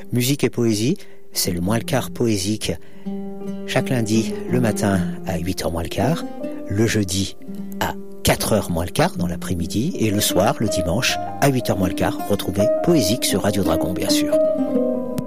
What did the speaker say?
Musique et poésie, c'est le moins le quart poésique. Chaque lundi, le matin à 8h moins le quart, le jeudi à 4h moins le quart dans l'après-midi, et le soir, le dimanche, à 8h moins le quart, retrouvez Poésique sur Radio Dragon, bien sûr.